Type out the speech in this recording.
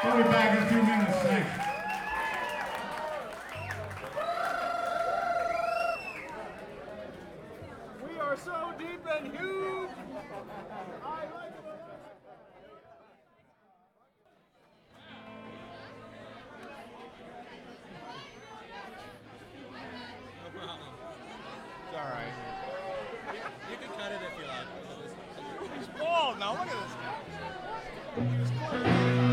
We'll be back in a few minutes. Thanks. We are so deep and huge. I like it. No problem. It's all right. You can cut it if you like. He's bald now. Look at this guy.